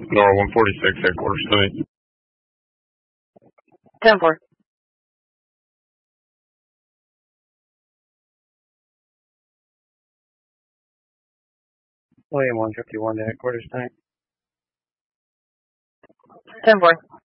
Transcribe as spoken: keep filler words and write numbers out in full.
Nora one forty-six, headquarters tonight. ten four. William one fifty-one to headquarters tonight. ten four.